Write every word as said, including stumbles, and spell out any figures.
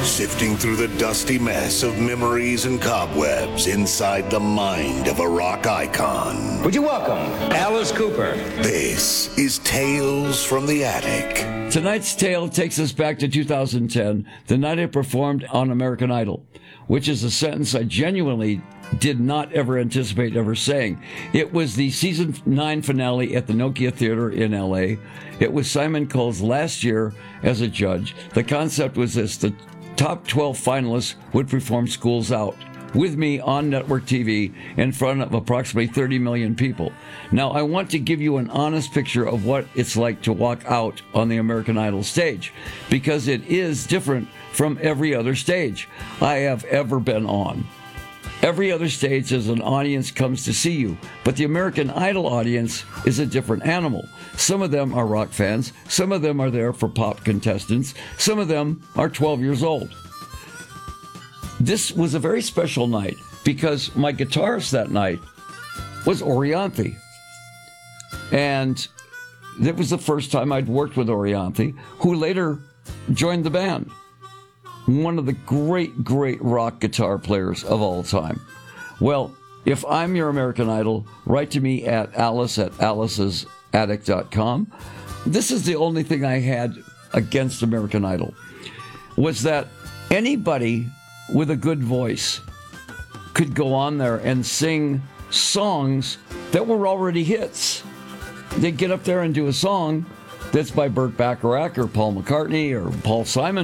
Sifting through the dusty mess of memories and cobwebs inside the mind of a rock icon. Would you welcome Alice Cooper? This is Tales from the Attic. Tonight's tale takes us back to two thousand ten, the night I performed on American Idol, which is a sentence I genuinely did not ever anticipate ever saying. It was the season nine finale at the Nokia Theater in L A. It was Simon Cole's last year as a judge. The concept was this: the top twelve finalists would perform Schools Out with me on network T V in front of approximately thirty million people. Now, I want to give you an honest picture of what it's like to walk out on the American Idol stage, because it is different from every other stage I have ever been on. Every other stage is an audience comes to see you, but the American Idol audience is a different animal. Some of them are rock fans, some of them are there for pop contestants, some of them are twelve years old. This was a very special night because my guitarist that night was Orianthi. And it was the first time I'd worked with Orianthi, who later joined the band. One of the great, great rock guitar players of all time. Well, if I'm your American Idol, write to me at alice at alice's attic dot com. This is the only thing I had against American Idol, was that anybody with a good voice could go on there and sing songs that were already hits. They'd get up there and do a song that's by Burt Bacharach or Paul McCartney or Paul Simon,